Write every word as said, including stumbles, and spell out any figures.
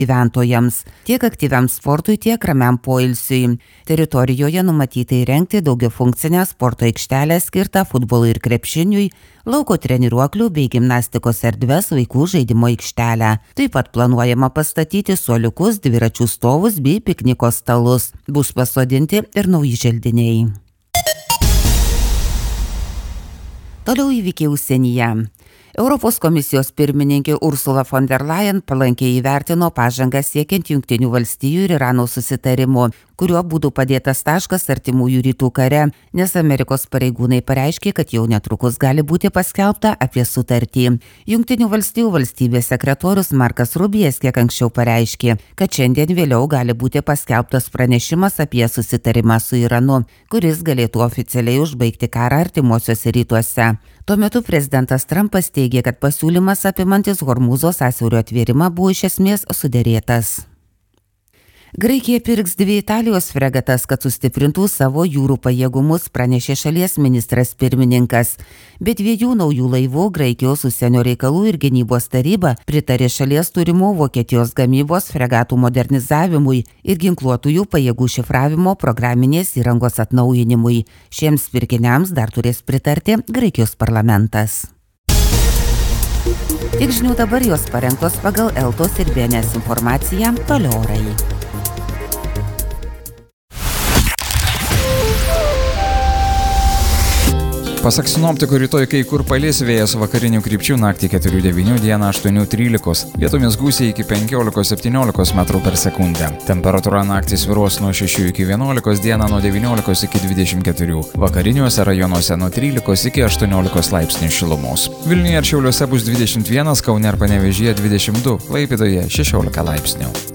gyventojams, tiek aktyviam sportui, tiek ramiam poilsiui. Teritorijoje numatyta įrengti daugiafunkcinę sporto aikštelę skirtą futbolui ir krepšiniui, lauko treniruoklių bei gimnastikos erdves, vaikų žaidimo aikštelę. Taip pat planuojama pastatyti suoliukus, dviračių stovus bei pikniko stalus. Bus pasodinti ir nauji želdiniai. Toliau įvykiai užsienyje. Europos komisijos pirmininkė Ursula von der Leyen palankiai įvertino pažangą siekiant Jungtinių valstijų ir Irano susitarimų, kuriuo būtų padėtas taškas artimųjų rytų kare, nes Amerikos pareigūnai pareiškė, kad jau netrukus gali būti paskelbta apie sutartį. Jungtinių valstijų valstybės sekretorius Markas Rubijas kiek anksčiau pareiškė, kad šiandien vėliau gali būti paskelbtas pranešimas apie susitarimą su Iranu, kuris galėtų oficialiai užbaigti karą artimuosiuose rytuose. Tuo metu prezidentas Trumpas teigė, kad pasiūlymas apimantis Hormūzo sąsiaurio atvėrimą buvo iš esmės suderėtas. Graikija pirks dvi Italijos fregatas, kad sustiprintų savo jūrų pajėgumus, pranešė šalies ministras pirmininkas. Bet dviejų naujų laivų Graikijos užsienio reikalų ir gynybos taryba pritarė šalies turimų Vokietijos gamybos fregatų modernizavimui ir ginkluotųjų pajėgų šifravimo programinės įrangos atnaujinimui. Šiems pirkiniams dar turės pritarti Graikijos parlamentas. Tik žinių dabar jos parengtos pagal Eltos ir B N S informaciją, toliau orai. Pasak sinoptikų, rytoj kai kur palis, vėjas vakarinių krypčių, naktį keturi devyni, dieną aštuoni trylika, vietomis gūsiai iki penkiolika septyniolika metrų per sekundę. Temperatūra naktį svyruos nuo šešių iki vienuolikos, dieną nuo devyniolikos iki dvidešimt keturių, vakariniuose rajonuose nuo trylikos iki aštuoniolikos laipsnių šilumos. Vilniuje ir Šiauliuose bus dvidešimt vienas, Kaune ir Panevėžyje dvidešimt du, Klaipėdoje šešiolika laipsnių.